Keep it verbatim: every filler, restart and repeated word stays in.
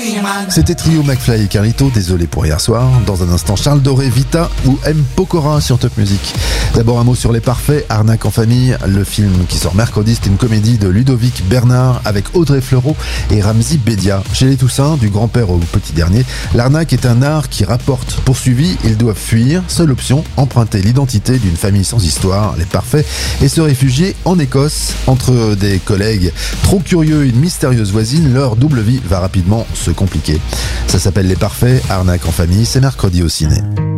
C'était Trio McFly et Carlito, désolé pour hier soir. Dans un instant, Charles Doré, Vita ou M. Pokora sur Top Music. D'abord un mot sur Les Parfaits, Arnaque en famille. Le film qui sort mercredi, c'est une comédie de Ludovic Bernard avec Audrey Fleurot et Ramzy Bedia. Chez les Toussaint, du grand-père au petit dernier, l'arnaque est un art qui rapporte. Poursuivis, ils doivent fuir. Seule option, emprunter l'identité d'une famille sans histoire, Les Parfaits, et se réfugier en Écosse. Entre des collègues trop curieux et une mystérieuse voisine, leur double vie va rapidement se compliquer. Ça s'appelle Les Parfaits, Arnaque en famille, c'est mercredi au ciné.